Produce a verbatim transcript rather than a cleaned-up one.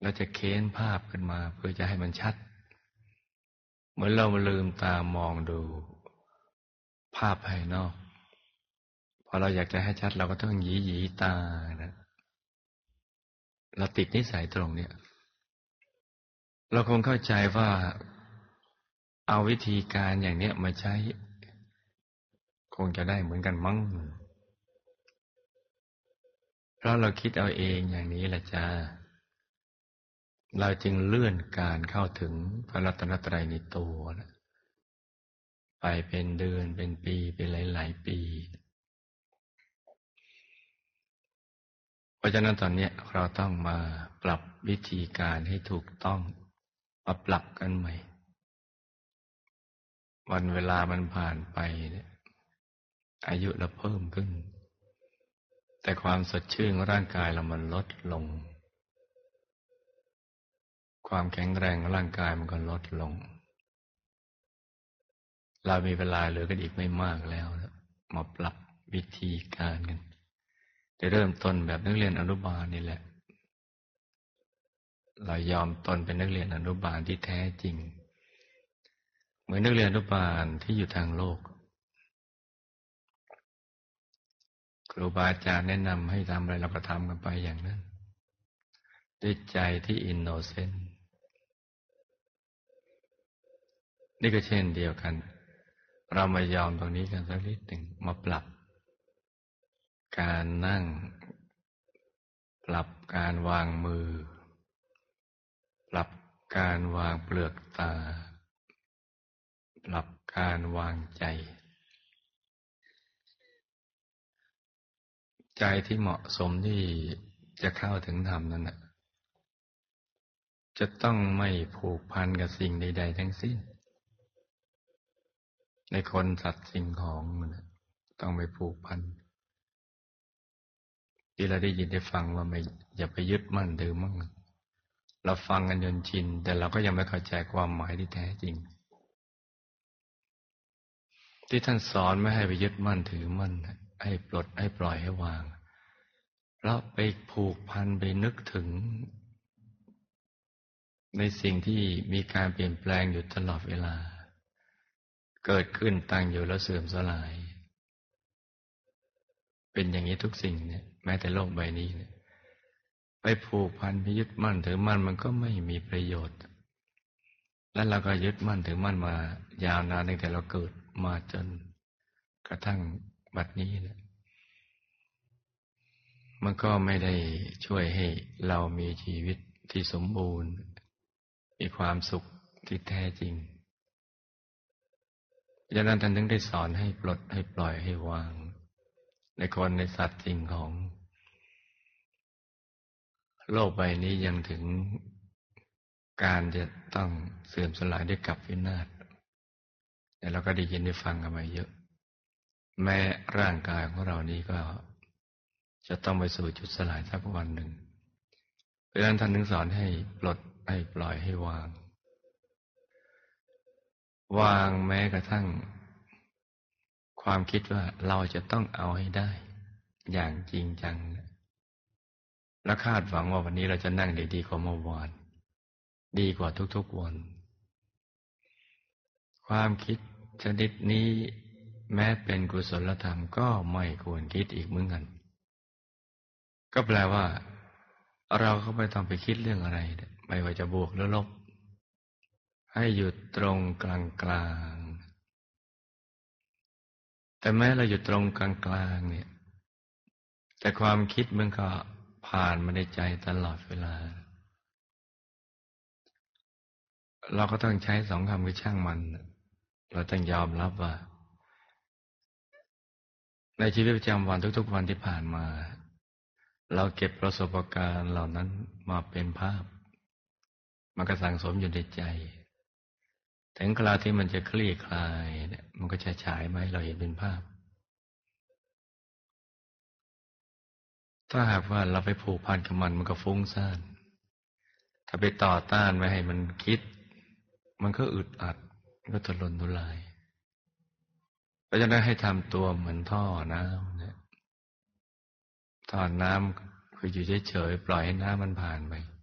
เราจะเค้นภาพขึ้นมาเพื่อจะให้มันชัดเหมือนเรามาลืมตามองดูภาพภายนอกพอเราอยากจะให้ชัดเราก็ต้องหยีหยีตานะเราติดนิสัยตรงเนี้ยเราคงเข้าใจว่าเอาวิธีการอย่างเนี้ยมาใช้คงจะได้เหมือนกันมั้งเพราะเราคิดเอาเองอย่างนี้แหละจ้าเราจึงเลื่อนการเข้าถึงพระรัตนตรัยในตัวนะไปเป็นเดือนเป็นปีเป็นหลายๆปีเพราะฉะนั้นตอนนี้เราต้องมาปรับวิธีการให้ถูกต้องมาปรับกันใหม่วันเวลามันผ่านไปเนี่ยอายุเราเพิ่มขึ้นแต่ความสดชื่นของร่างกายเรามันลดลงความแข็งแรงของร่างกายมันก็ลดลงเรามีเวลาเหลือกันอีกไม่มากแล้วมาปรับวิธีการกันจะเริ่มต้นแบบนักเรียนอนุบาลนี่แหละเรายอมตนเป็นนักเรียนอนุบาลที่แท้จริงเหมือนนักเรียนอนุบาลที่อยู่ทางโลกครูบาอาจารย์แนะนำให้ทำอะไรเราก็ทำกันไปอย่างนั้นด้วยใจที่อินโนเซนต์นี่ก็เช่นเดียวกันเรามายอมตรงนี้กันสักนิดหนึ่งมาปรับการนั่งปรับการวางมือปรับการวางเปลือกตาปรับการวางใจใจที่เหมาะสมที่จะเข้าถึงธรรมนั้นนะจะต้องไม่ผูกพันกับสิ่งใดๆทั้งสิ้นในคนสัตว์สิ่งของมันต้องไม่ผูกพันที่เราได้ยินได้ฟังว่าไม่อย่าไปยึดมั่นถือมั่นเราฟังกันจนชินแต่เราก็ยังไม่เข้าใจความหมายที่แท้จริงที่ท่านสอนไม่ให้ไปยึดมั่นถือมั่นให้ปลดให้ปล่อยให้วางเพราะไปผูกพันไปนึกถึงในสิ่งที่มีการเปลี่ยนแปลงอยู่ตลอดเวลาเกิดขึ้นตั้งอยู่แล้วเสื่อมสลายเป็นอย่างนี้ทุกสิ่งเนี่ยแม้แต่โลกใบนี้เนี่ยไปผูกพันไปยึดมั่นถือมั่นมันก็ไม่มีประโยชน์และเราก็ยึดมั่นถือมั่นมายาวนานตั้งแต่เราเกิดมาจนกระทั่งบัดนี้เนี่ยมันก็ไม่ได้ช่วยให้เรามีชีวิตที่สมบูรณ์มีความสุขที่แท้จริงดังนั้นท่านถึงได้สอนให้ปลดให้ปล่อยให้วางในคนในสัตว์สิ่งของโลกใบนี้ยังถึงการจะต้องเสื่อมสลายด้วยกับวินาศแต่เราก็ได้ยินได้ฟังกันมาเยอะแม้ร่างกายของเรานี้ก็จะต้องไปสู่จุดสลายสักวันหนึ่งเพราะฉะนั้นท่านถึงสอนให้ปลดให้ปล่อยให้วางวางแม้กระทั่งความคิดว่าเราจะต้องเอาให้ได้อย่างจริงจังและคาดหวังว่าวันนี้เราจะนั่งได้ดีกว่าเมื่อวานดีกว่าทุกๆวันความคิดชนิดนี้แม้เป็นกุศลธรรมก็ไม่ควรคิดอีกเหมือนกันก็แปลว่าเราก็ไม่ต้องไปคิดเรื่องอะไรไม่ว่าจะบวกหรือลบให้หยุดตรงกลางๆแต่แม้เราอยู่ตรงกลางๆเนี่ยแต่ความคิดมันก็ผ่านมาในใจตลอดเวลาเราก็ต้องใช้สองคำคือช่างมันเราต้องยอมรับว่าในชีวิตประจำวันทุกๆวันที่ผ่านมาเราเก็บประสบการณ์เหล่านั้นมาเป็นภาพมันก็สั่งสมอยู่ในใจถึงคราวที่มันจะคลี่คลายเนี่ยมันก็จะฉายมาให้เราเห็นเป็นภาพถ้าหากว่าเราไปผูกพันกับมันมันก็ฟุ้งซ่านถ้าไปต่อต้านไม่ให้มันคิดมันก็อึดอัดมันก็ทุรนทุรายเพราะฉะนั้นให้ทำตัวเหมือนท่อน้ำเนี่ยท่อน้ำคืออยู่เฉยๆปล่อยให้น้ำมันผ่านไป